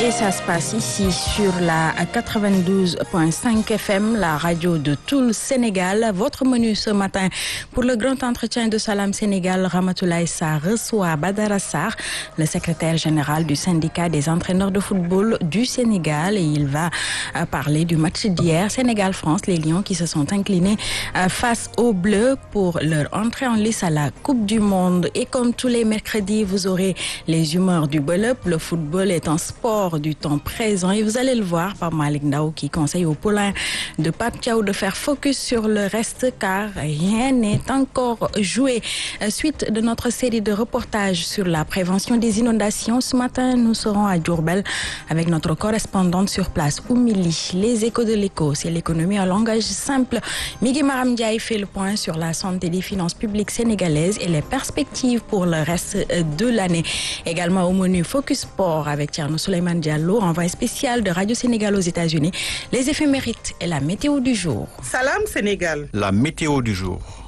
Et ça se passe ici sur la 92.5 FM, la radio de tout le Sénégal. Votre menu ce matin pour le grand entretien de Salam Sénégal, Ramatoulaye Sarr reçoit Badara Sarr, le secrétaire général du syndicat des entraîneurs de football du Sénégal. Et il va parler du match d'hier, Sénégal-France, les Lions qui se sont inclinés face aux Bleus pour leur entrée en lice à la Coupe du Monde. Et comme tous les mercredis, vous aurez les humeurs du bol-up. Le football est un sport du temps présent et vous allez le voir par Malick Ndao qui conseille au poulain de Pape Thiaw de faire focus sur le reste car rien n'est encore joué. Suite de notre série de reportages sur la prévention des inondations, ce matin nous serons à Diourbel avec notre correspondante sur place, Oumili. Les échos de l'écho, c'est l'économie en langage simple. Migui Maram Ndiaye fait le point sur la santé des finances publiques sénégalaises et les perspectives pour le reste de l'année. Également au menu Focus Sport avec Thierno Souleymane Diallo, envoyé spécial de Radio Sénégal aux États-Unis, les éphémérides et la météo du jour. Salam Sénégal. La météo du jour.